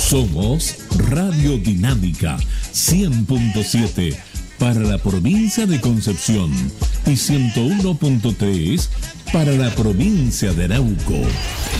Somos Radio Dinámica 100.7 para la provincia de Concepción y 101.3 para la provincia de Arauco.